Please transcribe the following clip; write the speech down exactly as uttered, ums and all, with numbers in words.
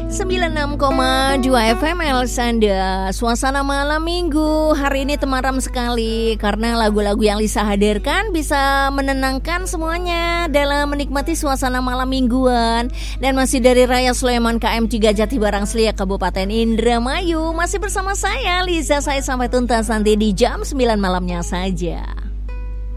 sembilan puluh enam koma dua F M Elsanda. Suasana malam minggu hari ini temaram sekali karena lagu-lagu yang Lisa hadirkan bisa menenangkan semuanya dalam menikmati suasana malam mingguan. Dan masih dari Raya Sleman K M tiga Jatibarang Seliak Kabupaten Indramayu. Masih bersama saya Lisa, saya sampai tuntas nanti di jam sembilan malamnya saja.